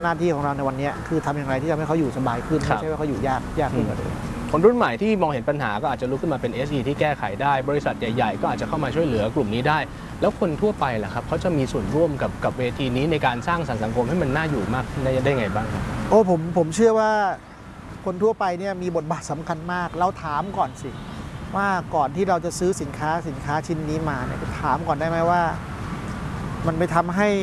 หน้าที่ของเราในวันนี้คือทำอย่างไรที่จะให้เขาอยู่สบายขึ้นไม่ใช่ว่าเขาอยู่ยากขึ้นกว่าเดิมคนรุ่นใหม่ที่มองเห็นปัญหาก็อาจจะลุกขึ้นมาเป็น SE ที่แก้ไขได้บริษัทใหญ่ๆก็อาจจะเข้ามาช่วยเหลือกลุ่มนี้ได้แล้วคนทั่วไปล่ะครับเขาจะมีส่วนร่วมกับเวทีนี้ในการสร้างสรรค์สังคมให้มันน่าอยู่มากได้ไงบ้างครับโอ้ผมเชื่อว่าคนทั่วไปเนี่ยมีบทบาทสำคัญมากเราถามก่อนสิว่าก่อนที่เราจะซื้อสินค้าชิ้นนี้มาเนี่ยถามก่อนได้ไหมว่ามันไปทำให้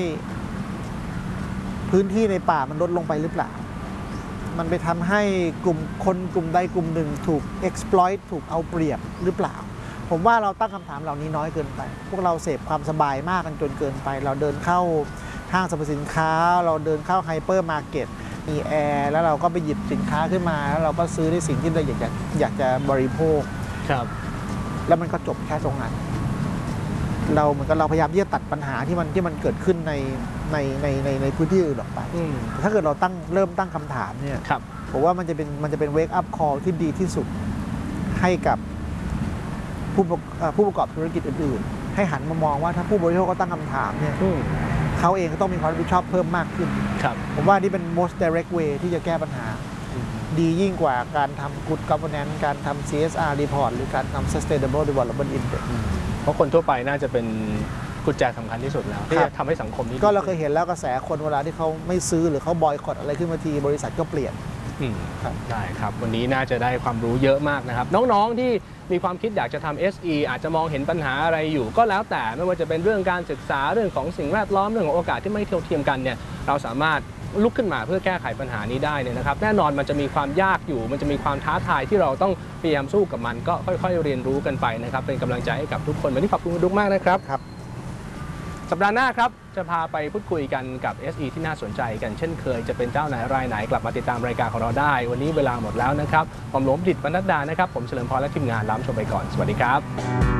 พื้นที่ในป่ามันลดลงไปหรือเปล่ามันไปทำให้กลุ่มใดกลุ่มหนึ่งถูก exploit ถูกเอาเปรียบหรือเปล่าผมว่าเราตั้งคำถามเหล่านี้น้อยเกินไปพวกเราเสพความสบายมากกันจนเกินไปเราเดินเข้าห้างสรรพสินค้าเราเดินเข้าไฮเปอร์มาร์เก็ตมีแอร์แล้วเราก็ไปหยิบสินค้าขึ้นมาแล้วเราก็ซื้อในสิ่งที่เราอยากจะบริโภคครับแล้วมันก็จบแค่ตรงนั้นเราเหมือนกับเราพยายามที่จะตัดปัญหาที่มันเกิดขึ้นในพื้นที่อื่นออกไปถ้าเกิดเราเริ่มตั้งคำถามเนี่ยผมว่ามันจะเป็นเวกอัพคอลที่ดีที่สุดให้กับผู้ประกอบธุรกิจอื่นๆให้หันมามองว่าถ้าผู้บริโภคก็ตั้งคำถามเนี่ยเขาเองก็ต้องมีความรับผิดชอบเพิ่มมากขึ้นผมว่านี่เป็น most direct way ที่จะแก้ปัญหาดียิ่งกว่าการทำ good governance การทำ CSR report หรือการทำ sustainable development index เพราะคนทั่วไปน่าจะเป็นกุญแจสำคัญที่สุดแล้วที่จะทำให้สังคมนี้ก็เราเคยเห็นแล้วกระแสคนเวลาที่เขาไม่ซื้อหรือเขาบอยคอตอะไรขึ้นมาทีบริษัทก็เปลี่ยนได้ครับวันนี้น่าจะได้ความรู้เยอะมากนะครับน้องๆที่มีความคิดอยากจะทำ SE อาจจะมองเห็นปัญหาอะไรอยู่ก็แล้วแต่ไม่ว่าจะเป็นเรื่องการศึกษาเรื่องของสิ่งแวดล้อมเรื่องของโอกาสที่ไม่เท่าเทียมกันเนี่ยเราสามารถลุกขึ้นมาเพื่อแก้ไขปัญหานี้ได้เนี่ยนะครับแน่นอนมันจะมีความยากอยู่มันจะมีความท้าทายที่เราต้องพยายามสู้กับมันก็ค่อยๆเรียนรู้กันไปนะครับเป็นกำลังใจให้กับทุกคนวันนี้ขอบคุณคุณดุ๊กมากนะครับสัปดาห์หน้าครับจะพาไปพูดคุยกันกับ SE ที่น่าสนใจกันเช่นเคยจะเป็นเจ้าไหนรายไหนกลับมาติดตามรายการของเราได้วันนี้เวลาหมดแล้วนะครับผมหลวงดิษฐ์ ปนัดดานะครับผมเฉลิมพรและทีมงานลาชมไปก่อนสวัสดีครับ